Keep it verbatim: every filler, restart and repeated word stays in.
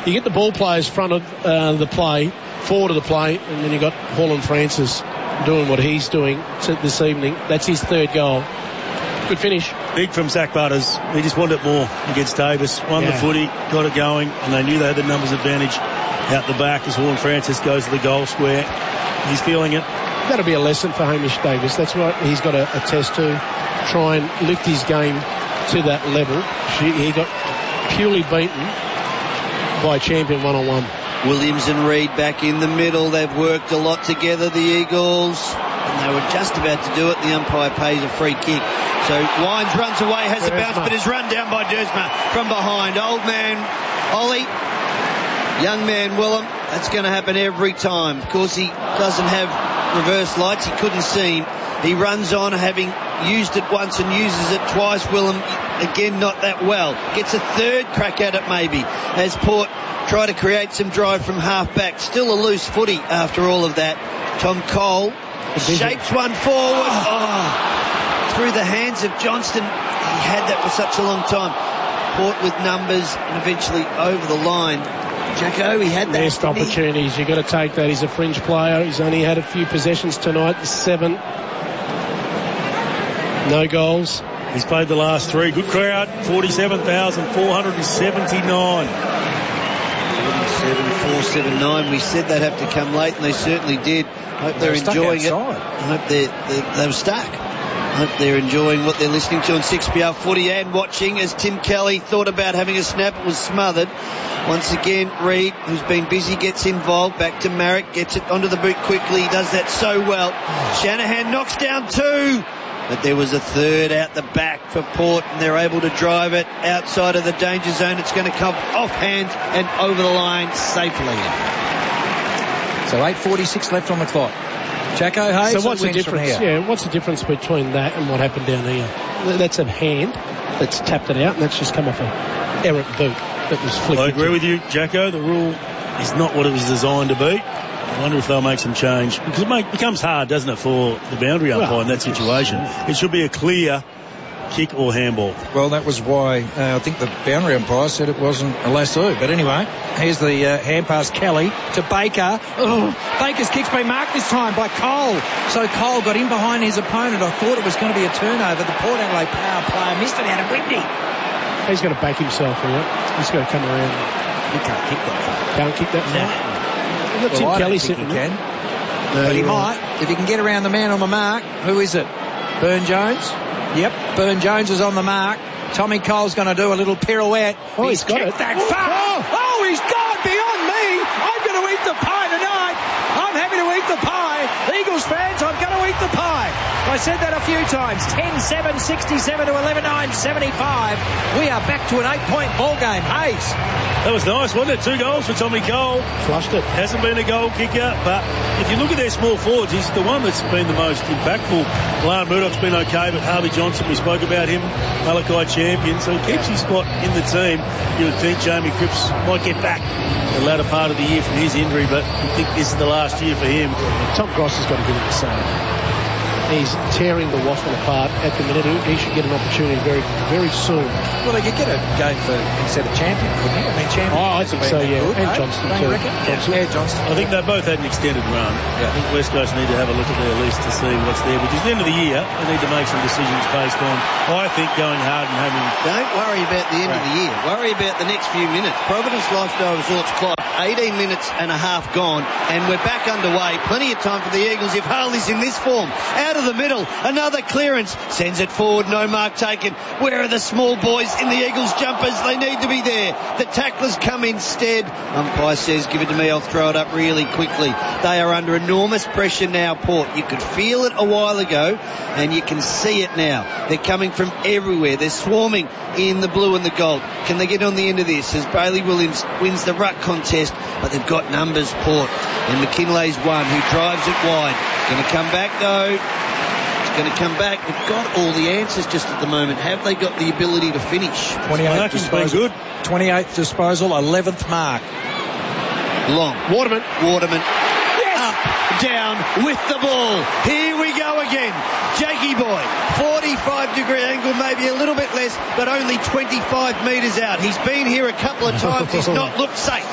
you get the ball players front of uh, the play, forward of the play, and then you got Holland Francis doing what he's doing this evening. That's his third goal. Good finish. Big from Zach Butters. He just wanted it more against Davis. Won yeah. the footy, got it going, and they knew they had the numbers advantage out the back as Holland Francis goes to the goal square. He's feeling it. That'll be a lesson for Hamish Davis. That's what he's got to attest to. Try and lift his game to that level. He got purely beaten by champion one-on-one. Williams and Reid back in the middle. They've worked a lot together, the Eagles. And they were just about to do it. The umpire pays a free kick. So Wines runs away, has a bounce, but is run down by Dersma from behind. Old man Ollie, young man Willem. That's going to happen every time. Of course, he doesn't have reverse lights. He couldn't see him. He runs on, having used it once and uses it twice. Willem, again, not that well. Gets a third crack at it maybe, as Port try to create some drive from half-back. Still a loose footy after all of that. Tom Cole shapes one forward. Oh, through the hands of Johnston. He had that for such a long time. Port with numbers and eventually over the line. Jacko, he had that. Missed opportunities. You've got to take that. He's a fringe player. He's only had a few possessions tonight. Seven. No goals. He's played the last three. Good crowd. forty-seven thousand four hundred seventy-nine. forty-seven four seventy-nine. We said they'd have to come late, and they certainly did. Hope they're, they're enjoying it. I hope they're, they're, they were stuck. I hope they're enjoying what they're listening to on six P R Footy and watching as Tim Kelly thought about having a snap. It was smothered. Once again, Reid, who's been busy, gets involved. Back to Marrick, gets it onto the boot quickly. He does that so well. Shanahan knocks down two. But there was a third out the back for Port, and they're able to drive it outside of the danger zone. It's going to come off hand and over the line safely. So eight forty-six left on the clock. Jacko Hayes. So what's the difference? Yeah, what's the difference between that and what happened down here? That's a hand that's tapped it out, and that's just come off a errant boot that was flicked. I agree with you, Jacko. The rule is not what it was designed to be. I wonder if they'll make some change, because it make, becomes hard, doesn't it, for the boundary umpire well, in that situation. It should be a clear kick or handball. Well, that was why uh, I think the boundary umpire said it wasn't a lasso. But anyway, here's the uh, hand pass, Kelly to Baker. Oh, Baker's kick's been marked this time by Cole. So Cole got in behind his opponent. I thought it was going to be a turnover. The Port Adelaide power player missed it out of Windy. He's got to back himself here. He's got to come around. He can't kick that far. Can't kick that far. No. Well, Tim I Kelly sitting he can. No, but he right. might. If he can get around the man on the mark. Who is it? Burn Jones? Yep. Burn Jones is on the mark. Tommy Cole's going to do a little pirouette. Oh, he's, he's got it. that far. Oh. oh, he's gone beyond me. I'm going to eat the pie tonight. I'm happy to eat the pie. Eagles fans, I'm going to eat the pie. I said that a few times. ten seven sixty-seven to eleven nine seventy-five. We are back to an eight-point ball game. Hayes. That was nice, wasn't it? Two goals for Tommy Cole. Flushed it. Hasn't been a goal kicker, but if you look at their small forwards, he's the one that's been the most impactful. Lane Murdoch's been okay, but Harvey Johnson, we spoke about him, Malachi Champion, so he keeps his spot in the team. You would think Jamie Cripps might get back the latter part of the year from his injury, but I think this is the last year for him. Tom Gross has got to give it the same. He's tearing the waffle apart at the minute. He should get an opportunity very, very soon. Well, he could get a game for instead of champion, couldn't he? I mean, champion. Oh, I think so, yeah. Good, and eh? Johnston, Don't too. you reckon? Johnston. Yeah, Johnston. I think they both had an extended run. Yeah. I think West Coast need to have a look at their list to see what's there, because at the end of the year, they need to make some decisions based on, I think, going hard and having... Don't worry about the end right. of the year. Worry about the next few minutes. Providence Lifestyle Resorts clock, eighteen minutes and a half gone, and we're back underway. Plenty of time for the Eagles if Hull is in this form. Out of the middle, another clearance. Sends it forward, no mark taken. Where are the small boys in the Eagles jumpers? They need to be there. The tacklers come instead. Umpire says, give it to me, I'll throw it up really quickly. They are under enormous pressure now, Port. You could feel it a while ago, and you can see it now. They're coming from everywhere. They're swarming in the blue and the gold. Can they get on the end of this? As Bailey Williams wins the ruck contest, but they've got numbers, Port. And McKinley's one who drives it wide. Going to come back, though. Going to come back. They've got all the answers just at the moment. Have they got the ability to finish? twenty-eighth disposal. Good. twenty-eighth disposal, eleventh mark. Long. Waterman. Waterman. Yes! Up, down, with the ball. Here we go again. Jakey boy. forty-five degree angle, maybe a little bit less, but only twenty-five metres out. He's been here a couple of times. He's not looked safe.